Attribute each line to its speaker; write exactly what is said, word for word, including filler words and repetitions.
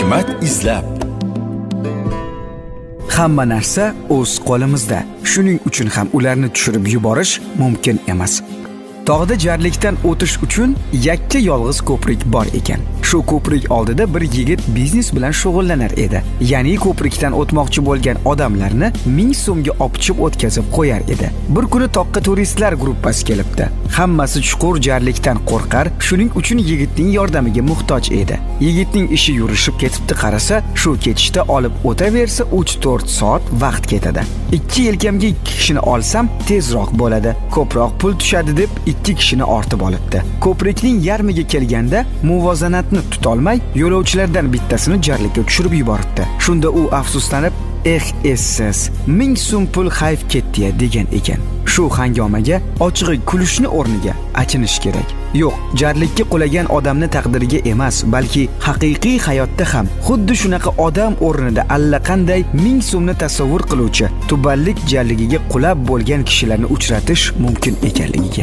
Speaker 1: Hikmat izlab.
Speaker 2: Hamma narsa o'z qo'limizda. Shuning uchun ham ularni tushirib yuborish mumkin emas. Tog'da jarlikdan o'tish uchun yakka yolg'iz ko'prik bor ekan. Shu ko'prik oldida bir yigit biznes bilan shug'ullanar edi. Ya'ni ko'prikdan o'tmoqchi bo'lgan odamlarni ming so'mga opchib o'tkazib qo'yar edi. Bir kuni toqqa turistlar gruppasi kelibdi. Hammasi chuqur jarlikdan qo'rqar, shuning uchun yigitning yordamiga muhtoj edi. Yigitning ishi yurishib ketibdi qarasa, shu ketishda olib o'taversa uch to'rt soat vaqt ketadi. ikki yelkamga ikki kishini olsam tezroq bo'ladi, ko'proq pul tushadi deb ikki kishini ortib olibdi. Ko'prikning yarmiga kelganda muvozanatni tutolmay yo'lovchilardan bittasini jarlikka tushirib yuboribdi. Shunda u afsuslanib, "Eh, essiz, ming so'm pul hayf ketdi" degan ekan. Shu hangomaga ochig'i kulishni o'rniga achinish kerak. Yo'q, jarlikka qulagan odamni taqdiriga emas, balki haqiqiy hayotda ham xuddi shunaqa odam o'rnida allaqanday ming so'mni tasavvur qiluvchi tubanlik jarligiga qulab bo'lgan kishilarni uchratish mumkin ekanligiga